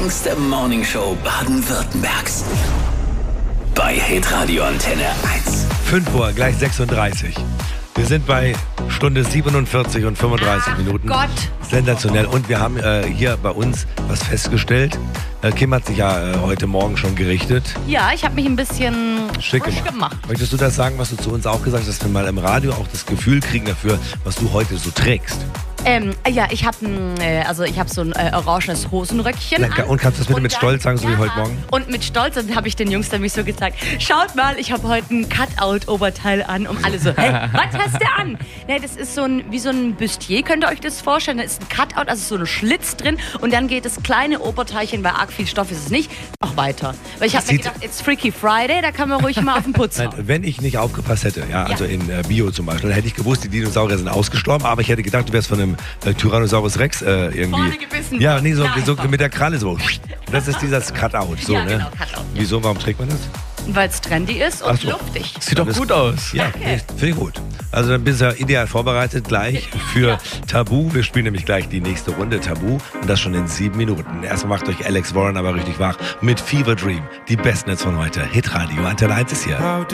längste Morningshow Baden-Württembergs. Bei Hitradio Antenne 1. 5 Uhr, gleich 36. Wir sind bei Stunde 47 und 35 Minuten. Gott. Sensationell. Und wir haben hier bei uns was festgestellt. Kim hat sich ja heute Morgen schon gerichtet. Ja, ich habe mich ein bisschen Schick frisch gemacht. Möchtest du das sagen, was du zu uns auch gesagt hast, dass wir mal im Radio auch das Gefühl kriegen dafür, was du heute so trägst? Ja, ich habe so ein orangenes Hosenröckchen an. Und kannst du das bitte mit dann, Stolz sagen, so wie heute Morgen? Und mit Stolz, dann habe ich den Jungs nämlich so gesagt, schaut mal, ich habe heute ein Cutout-Oberteil an. Und alle so, hey, was hast du an? Nee, das ist wie so ein Bustier, könnt ihr euch das vorstellen? Da ist ein Cutout, also so ein Schlitz drin. Und dann geht das kleine Oberteilchen, weil arg viel Stoff ist es nicht, auch weiter. Weil ich habe mir gedacht, it's Freaky Friday, da kann man ruhig mal auf den Putz hauen. Nein, wenn ich nicht aufgepasst hätte, also in Bio zum Beispiel, dann hätte ich gewusst, die Dinosaurier sind ausgestorben, aber ich hätte gedacht, du wärst von einem Tyrannosaurus Rex irgendwie. Vorne gebissen. Ja, nee, so mit der Kralle so. Das ist dieses Cutout, so, Ja, ne? genau, Cutout. Wieso, warum trägt man das? Weil es trendy ist und luftig. Sieht doch gut aus. Ja, finde ich gut. Also dann bist du ja ideal vorbereitet gleich für Tabu. Wir spielen nämlich gleich die nächste Runde Tabu und das schon in 7 Minuten. Erstmal macht euch Alex Warren aber richtig wach mit Fever Dream. Die besten jetzt von heute. Hitradio Antenne 1 ist hier.